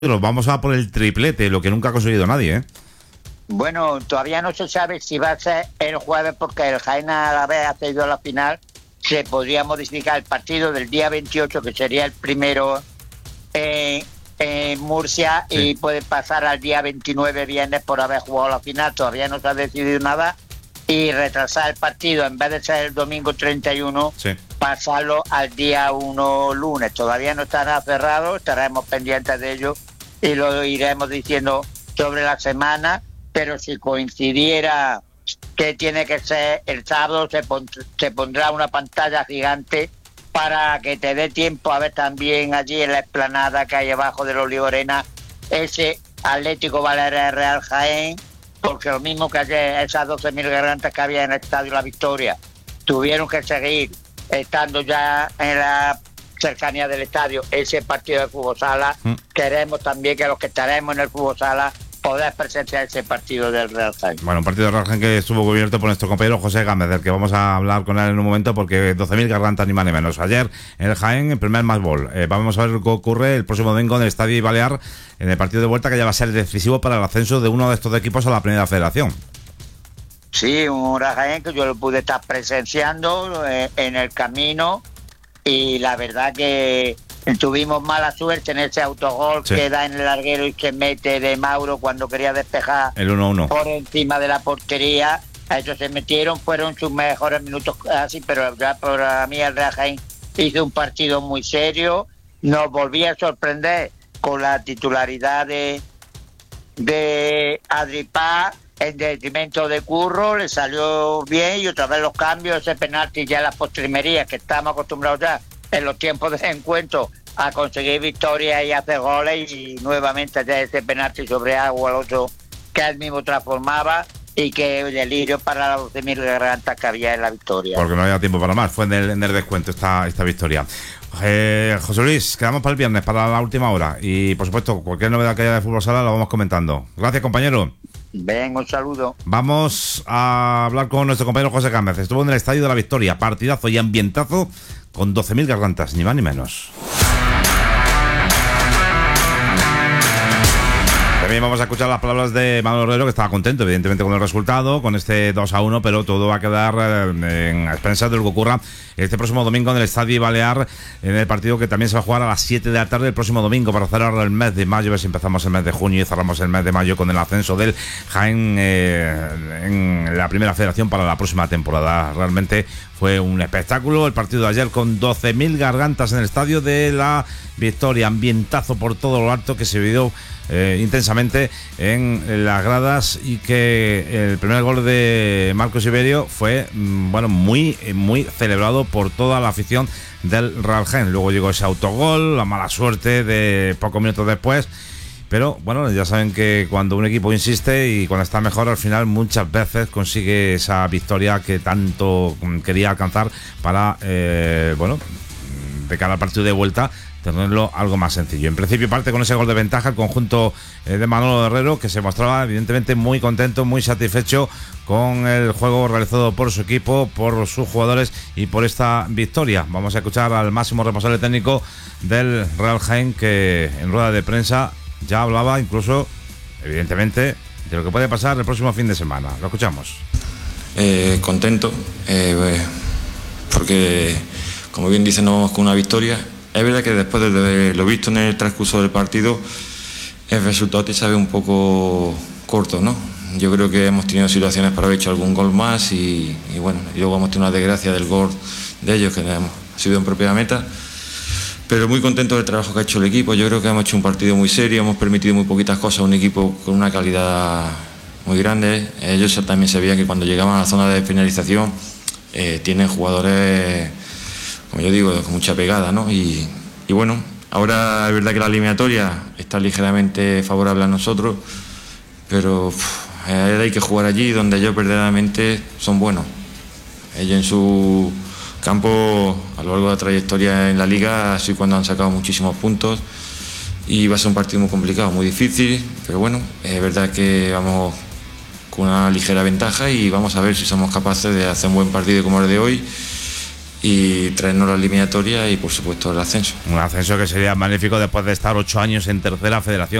Nos vamos a por el triplete, lo que nunca ha conseguido nadie, ¿eh? Bueno, todavía no se sabe si va a ser el jueves porque el Jaén a la vez ha cedido a la final. Se podría modificar el partido del día 28, que sería el primero en Murcia, sí. Y puede pasar al día 29 viernes por haber jugado la final. Todavía no se ha decidido nada. Y retrasar el partido, en vez de ser el domingo 31, sí, pasarlo al día 1 lunes. Todavía no estará cerrado, estaremos pendientes de ello y lo iremos diciendo sobre la semana, pero si coincidiera que tiene que ser el sábado, se pondrá una pantalla gigante para que te dé tiempo a ver también allí en la explanada que hay abajo del Olivorena ese Atlético Baleares Real Jaén, porque lo mismo que ayer esas 12.000 gargantas que había en el Estadio La Victoria tuvieron que seguir estando ya en la cercanía del estadio ese partido de fútbol sala. Queremos también que los que estaremos en el fútbol sala poder presenciar ese partido del Real Jaén. Bueno, un partido del Real Jaén que estuvo cubierto por nuestro compañero José Gámez, del que vamos a hablar con él en un momento, porque 12.000 gargantas ni más ni menos. Ayer en el Jaén, el primer match ball. Vamos a ver lo que ocurre el próximo domingo en el Estadio Balear, en el partido de vuelta que ya va a ser decisivo para el ascenso de uno de estos equipos a la Primera Federación. Sí, un Real Jaén que yo lo pude estar presenciando en el camino, y la verdad que tuvimos mala suerte en ese autogol, sí, que da en el larguero y que mete de Mauro cuando quería despejar el 1-1 por encima de la portería. A eso se metieron, fueron sus mejores minutos así, pero ya para mí el Real Jaén hizo un partido muy serio. Nos volvía a sorprender con la titularidad de Adri Paz en detrimento de Curro, le salió bien, y otra vez los cambios, ese penalti ya en las postrimerías, que estamos acostumbrados ya en los tiempos de encuentro a conseguir victorias y hacer goles, y nuevamente ya ese penalti sobre Agua, el otro que él mismo transformaba, y que delirio para las 12.000 gargantas que había en la victoria. Porque no había tiempo para más, fue en el descuento esta victoria. José Luis, quedamos para el viernes, para la última hora, y por supuesto cualquier novedad que haya de fútbol sala lo vamos comentando. Gracias, compañero. Ven, un saludo. Vamos a hablar con nuestro compañero José Gámez. Estuvo en el Estadio de la Victoria, partidazo y ambientazo con 12.000 gargantas, ni más ni menos. También vamos a escuchar las palabras de Manuel Herrero, que estaba contento evidentemente con el resultado, con este 2-1, pero todo va a quedar en expensas de lo que ocurra este próximo domingo en el Estadio Balear, en el partido que también se va a jugar a las 7 de la tarde el próximo domingo, para cerrar el mes de mayo, a ver si empezamos el mes de junio y cerramos el mes de mayo con el ascenso del Jaén en la Primera Federación para la próxima temporada. Realmente fue un espectáculo el partido de ayer, con 12.000 gargantas en el Estadio de la Victoria, ambientazo por todo lo alto que se vivió intensamente en las gradas, y que el primer gol de Marcos Iberio fue muy celebrado por toda la afición del Real Jaén. Luego llegó ese autogol, la mala suerte de pocos minutos después, pero bueno, ya saben que cuando un equipo insiste y cuando está mejor, al final muchas veces consigue esa victoria que tanto quería alcanzar para de cara al partido de vuelta tenerlo algo más sencillo. En principio parte con ese gol de ventaja el conjunto de Manolo Herrero, que se mostraba evidentemente muy contento, muy satisfecho con el juego realizado por su equipo, por sus jugadores y por esta victoria. Vamos a escuchar al máximo responsable técnico del Real Jaén, que en rueda de prensa ya hablaba incluso evidentemente de lo que puede pasar el próximo fin de semana. Lo escuchamos. Contento porque, como bien dice, nos vamos con una victoria. Es verdad que después de lo visto en el transcurso del partido, el resultado te sabe un poco corto, ¿no? Yo creo que hemos tenido situaciones para haber hecho algún gol más, y luego hemos tenido una desgracia del gol de ellos, que ha sido en propia meta. Pero muy contento del trabajo que ha hecho el equipo. Yo creo que hemos hecho un partido muy serio, hemos permitido muy poquitas cosas a un equipo con una calidad muy grande. Ellos también sabían que cuando llegaban a la zona de finalización tienen jugadores, como yo digo, con mucha pegada, ¿no? Y bueno, ahora es verdad que la eliminatoria está ligeramente favorable a nosotros, pero hay que jugar allí donde ellos verdaderamente son buenos. Ellos en su campo, a lo largo de la trayectoria en la liga, así cuando han sacado muchísimos puntos, y va a ser un partido muy complicado, muy difícil, pero bueno, es verdad que vamos con una ligera ventaja, y vamos a ver si somos capaces de hacer un buen partido como el de hoy y traernos la eliminatoria y por supuesto el ascenso. Un ascenso que sería magnífico después de estar 8 años en tercera federación.